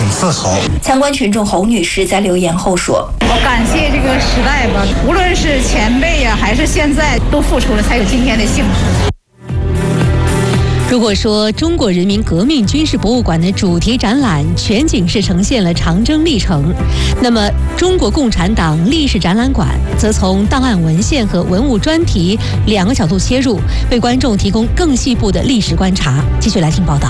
很自豪。 参观群众侯女士在留言后说：“ 我感谢这个时代吧，无论是前辈呀，还是现在，都付出了才有今天的幸福。” 如果说中国人民革命军事博物馆的主题展览全景式呈现了长征历程，那么中国共产党历史展览馆则从档案文献和文物专题两个角度切入，为观众提供更细部的历史观察。继续来听报道。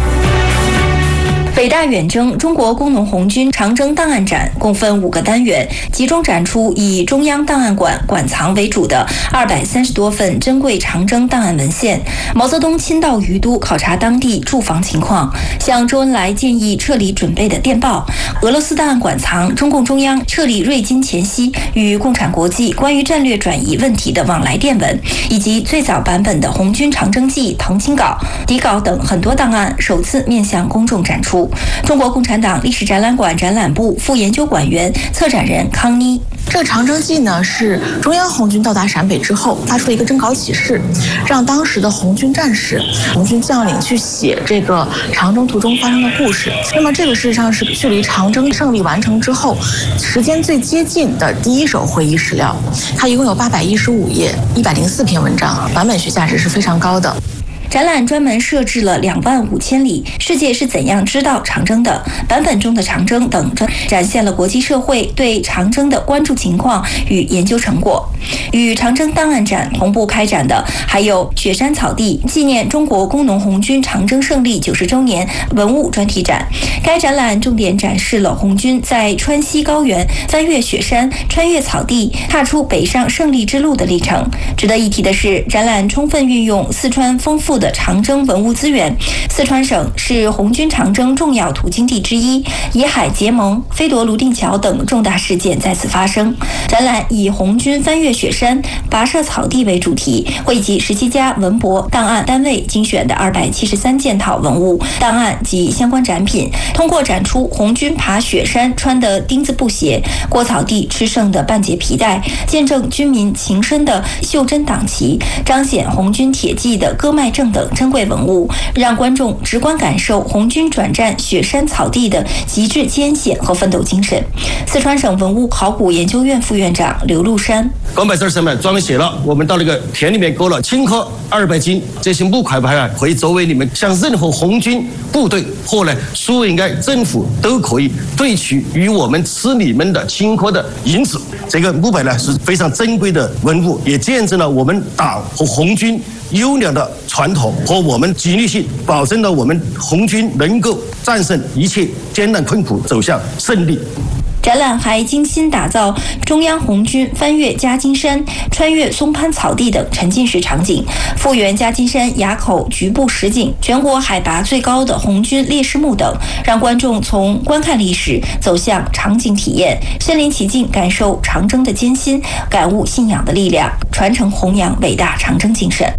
北大远征中国工农红军长征档案展共分5个单元，集中展出以中央档案馆馆藏为主的230多份珍贵长征档案文献。毛泽东亲到于都考察当地驻防情况，向周恩来建议撤离准备的电报。俄罗斯档案馆藏中共中央撤离瑞金前夕与共产国际关于战略转移问题的往来电文，以及最早版本的红军长征记誊亲稿、底稿等很多档案首次面向公众展出。中国共产党历史展览馆展览部副研究馆员、策展人康妮。 这个长征记呢，是中央红军到达陕北之后发出了一个征稿启事，让当时的红军战士、红军将领去写这个长征途中发生的故事。那么这个事实上是距离长征胜利完成之后时间最接近的第一手会议史料。它一共有815页，104篇文章，版本学价值是非常高的。 展览专门设置了25000里世界是怎样知道长征的、版本中的长征等，展现了国际社会对长征的关注情况与研究成果。与长征档案展同步开展的还有雪山草地纪念中国工农红军长征胜利90周年文物专题展。该展览重点展示了红军在川西高原翻越雪山、穿越草地、踏出北上胜利之路的历程。值得一提的是，展览充分运用四川丰富的长征文物资源。四川省是红军长征重要途经地之一，野海结盟、飞夺泸定桥等重大事件在此发生。展览以红军翻越雪山、跋涉草地为主题，汇集17家文博档案单位精选的273件套文物、档案及相关展品，通过展出红军爬雪山穿的钉子布鞋、过草地吃剩的半截皮带，见证军民情深的袖珍党旗，彰显红军铁骑的割脉正等珍贵文物，让观众直观感受红军转战雪山草地的极致艰险和奋斗精神。四川省文物考古研究院副院长刘禄山： 刚摆这儿上面装写了，我们到那个田里面割了青稞200斤，这些木块牌可以作为你们向任何红军部队或呢苏维埃政府都可以兑取与我们吃你们的青稞的银子。这个木牌呢是非常珍贵的文物，也见证了我们党和红军优良的传统和我们纪律性，保证了我们红军能够战胜一切艰难困苦，走向胜利。 展览还精心打造中央红军翻越夹金山、穿越松潘草地等沉浸式场景，复原夹金山垭口局部实景、全国海拔最高的红军烈士墓等，让观众从观看历史走向场景体验，身临其境感受长征的艰辛，感悟信仰的力量，传承弘扬伟大长征精神。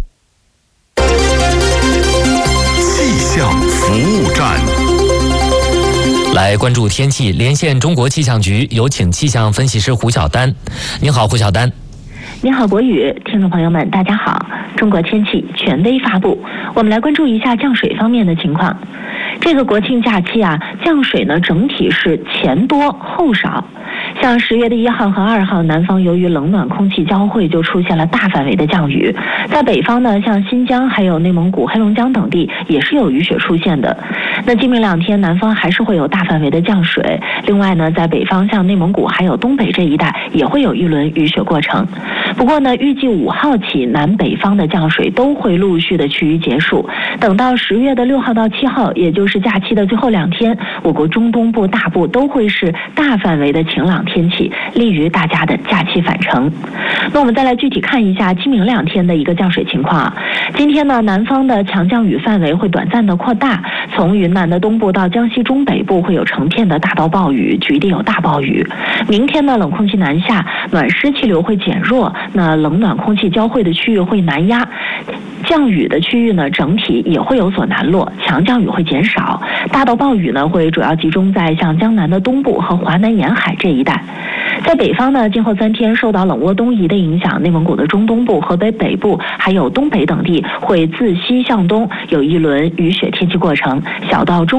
气象服务站。 来关注天气，连线中国气象局，有请气象分析师胡晓丹。您好，胡晓丹。 您好，博宇，听众朋友们，大家好。中国天气权威发布，我们来关注一下降水方面的情况。这个国庆假期降水呢整体是前多后少。像10月的1号和2号，南方由于冷暖空气交汇，就出现了大范围的降雨。在北方呢，像新疆还有内蒙古、黑龙江等地也是有雨雪出现的。那今明2天，南方还是会有大范围的降水。另外呢，在北方像内蒙古还有东北这一带也会有一轮雨雪过程。不过呢，预计5号起，南北方的降水都会陆续的趋于结束。等到10月的6号到7号，也就是假期的最后2天，我国中东部大部都会是大范围的晴朗天气，利于大家的假期返程。那我们再来具体看一下今明2天的一个降水情况。今天呢，南方的强降雨范围会短暂的扩大，从云南的东部到江西中北部会有成片的大到暴雨，局地有大暴雨。明天呢，冷空气南下，暖湿气流会减弱，那冷暖空气交汇的区域会南压，降雨的区域呢整体也会有所南落，强降雨会减少，大到暴雨呢会主要集中在像江南的东部和华南沿海这一带。在北方呢，今后3天受到冷涡东移的影响，内蒙古的中东部、河北北部还有东北等地会自西向东有一轮雨雪天气过程，小到中